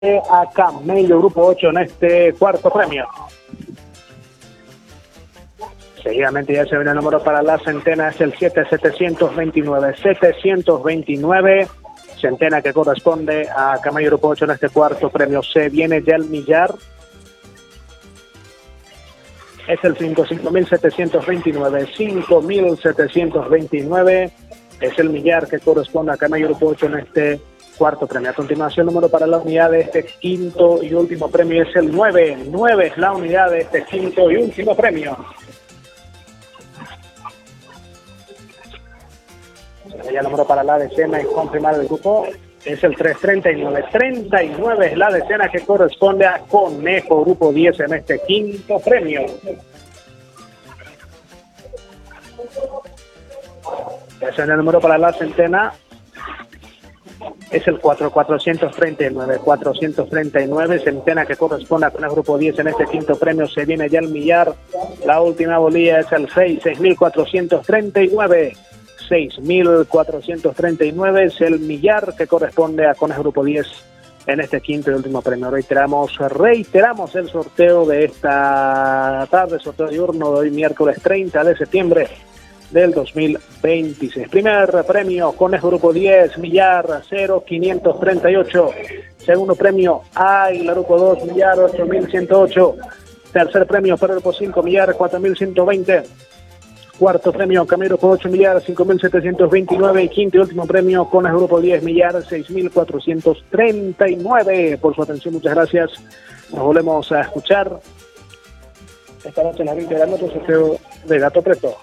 a Camello Grupo 8 en este cuarto premio. Seguidamente ya se viene el número para la centena, es el 7729. 729, centena que corresponde a Camello Grupo 8 en este cuarto premio. Se viene ya el millar. Es el 5729. 5729 es el millar que corresponde a Camello Grupo 8 en este cuarto premio. A continuación, número para la unidad de este quinto y último premio es el 9. 9 es la unidad de este quinto y último premio. Ya el número para la decena y confirmar el grupo es el 339. 39 es la decena que corresponde a Conejo Grupo 10 en este quinto premio. Ya el número para la centena es el 4439. 439, centena que corresponde a Conejo Grupo 10 en este quinto premio. Se viene ya el millar. La última bolilla es el 6439. 6439 es el millar que corresponde a Conejo Grupo 10 en este quinto y último premio. Reiteramos el sorteo de esta tarde, sorteo diurno de hoy miércoles 30 de septiembre del 2026. Primer premio, Conejo Grupo 10, millar 0538. Segundo premio, Águila Grupo 2, millar 8108. Tercer premio, Ferro Grupo 5, millar 4120. Cuarto premio, Camello Grupo 8, millar 5729. Y quinto y último premio, Conejo Grupo 10, millar 6439. Por su atención, muchas gracias. Nos volvemos a escuchar esta noche en la 20 de la noche, sorteo de Gato Preto.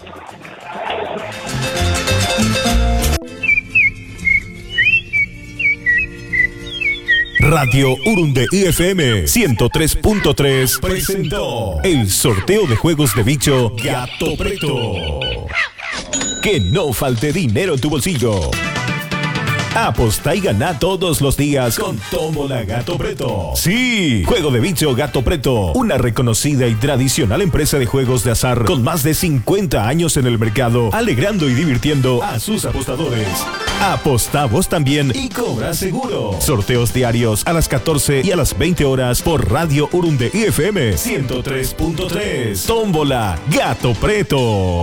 Radio Urunde IFM 103.3 presentó el sorteo de juegos de bicho Gato Preto. Que no falte dinero en tu bolsillo. Aposta y gana todos los días con Tómbola Gato Preto. Sí, Juego de Bicho Gato Preto, una reconocida y tradicional empresa de juegos de azar con más de 50 años en el mercado, alegrando y divirtiendo a sus apostadores. Aposta vos también y cobra seguro. Sorteos diarios a las 14 y a las 20 horas por Radio Urunde IFM 103.3. Tómbola Gato Preto.